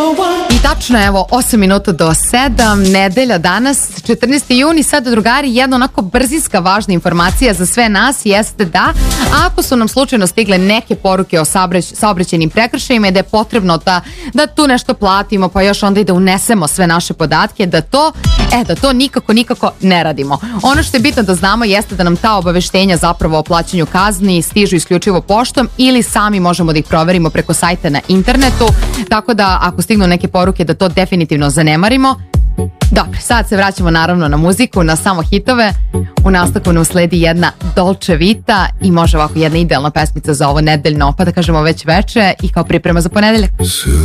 I tačno, evo, 8 minuta do 7, nedelja danas, 14. juni, sada drugari, jedna onako brzinska važna informacija za sve nas jeste da ako su nam slučajno stigle neke poruke o saobraćajnim prekršajima, da je potrebno da tu nešto platimo, pa još onda i da unesemo sve naše podatke, da to nikako ne radimo. Ono što je bitno da znamo jeste da nam ta obaveštenja zapravo o plaćanju kazni stižu isključivo poštom ili sami možemo da ih proverimo preko sajta na internetu, tako da ako stignu neke poruke da to definitivno zanemarimo. Dobro, sad se vraćamo naravno na muziku, na samo hitove. U nastavku nam sledi jedna Dolce Vita i može ovako jedna idealna pesmica za ovo nedeljno, pa da kažemo već veče i kao priprema za ponedeljak.